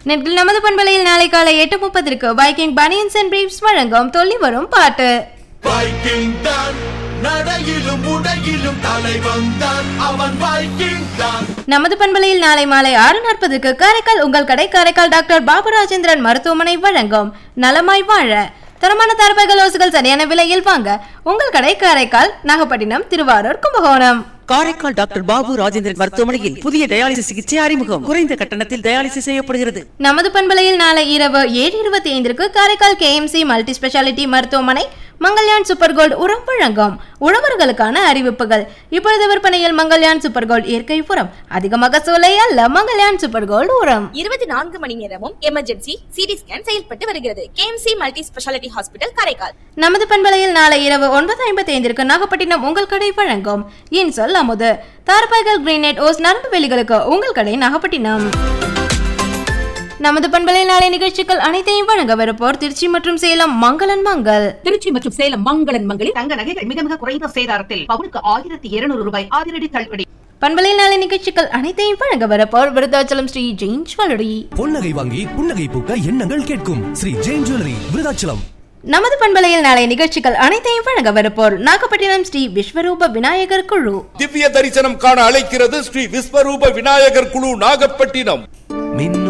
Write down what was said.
நெற்றில் நமது பண்பலையில் நாளை காலை 8:30 வைக்கிங் பனியன்ஸ் அண்ட் பிரீஃப்ஸ் வழங்கும் தொல்லி வரும் பாட்டு. வைக்கிங் தான் நடையிலும் உடையிலும் தலைவன் தான், அவன் வைக்கிங் தான். நமது பண்பலையில் நாளை மாலை 6:40 காரைக்கால் உங்கள் கடை காரைக்கால் டாக்டர் பாபு ராஜேந்திரன் மருத்துவமனை வழங்கும் நலமாய் வாழ. தரமான தார்பாய்கள் ஓசுகள் சரியான விலையில் வாங்க உங்கள் கடை காரைக்கால், நாகப்பட்டினம், திருவாரூர், கும்பகோணம். காரைக்கால் டாக்டர் பாபு ராஜேந்திரன் மருத்துவமனையில் புதிய டயாலிசிஸ் சிகிச்சை அறிமுகம். குறைந்த கட்டணத்தில் டயாலிசிஸ் செய்யப்படுகிறது. நமது பண்பலையில் நாளை இரவு 7:25 காரைக்கால் KMC மல்டி ஸ்பெஷாலிட்டி மருத்துவமனை மங்கள்யான் சூப்பர் கோல்ட் உரம் வழங்கும் உழவர்களுக்கான அறிவிப்புகள். இப்பொழுது விற்பனையில் மங்கள்யான் சூப்பர் கோல்ட் இயற்கை உரம். அதிக மகசூலை அல்ல மங்கள்யான் சூப்பர் கோல்ட் உரம். 24 மணி நேரமும் எமர்ஜென்சி சிடி ஸ்கேன் செயல்பட்டு வருகிறது. KMC multi speciality hospital Karaikal. நமது பண்பலையில் நாளை இரவு 9:55 நாகப்பட்டினம் உங்கள் கடை வழங்கும் இன்சொல் அமுது. தார்பாய்கள் கிரீனேட் ஓஸ் நரம்பு வெளிகளுக்கு உங்கள் கடை நாகப்பட்டினம். நமது பண்பலையில் நாளை நிகழ்ச்சிகள் அனைத்தையும் வழங்க வரப்போர் திருச்சி மற்றும் சேலம் மங்களன் மங்கள். திருச்சி மற்றும் சேலம் மங்களன் மங்களில் தங்க நகைகள் மிக மிக குறைந்த சேதாரத்தில் பவுனுக்கு 1200 ரூபாய் அதிரடி தள்ளுபடி. பண்பலையில் நாளை நிகழ்ச்சிகள் அனைத்தையும் வழங்க வரப்போர் விருதாச்சலம் ஸ்ரீ ஜெயின் ஜுவல்லரி. பொன்னகை வாங்கி புன்னகை பூக்க எண்ணங்கள் கேட்கும் ஸ்ரீ ஜெயின் ஜுவல்லரி விருதாச்சலம். நமது பண்பலையில் நாளை நிகழ்ச்சிகள் அனைத்தையும் வழங்க வரப்போர் நாகப்பட்டினம் ஸ்ரீ விஸ்வரூப விநாயகர் குழு. திவ்ய தரிசனம் காண அழைக்கிறது ஸ்ரீ விஸ்வரூப விநாயகர் குழு, நாகப்பட்டினம்.